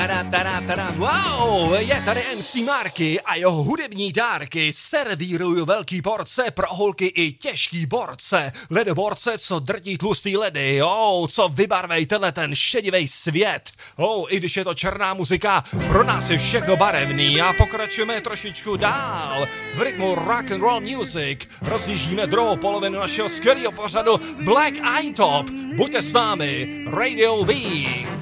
Wow, je tady MC Marky a jeho hudební dárky servírují velký porce pro holky i těžký borce. Ledoborce, co drtí tlustý ledy, co vybarvej tenhle ten šedivej svět. I když je to černá muzika, pro nás je všechno barevný a pokračujeme trošičku dál. V rytmu rock and roll music rozjíždíme druhou polovinu našeho skvělého pořadu Black Eye Top. Buďte s námi, Radio V.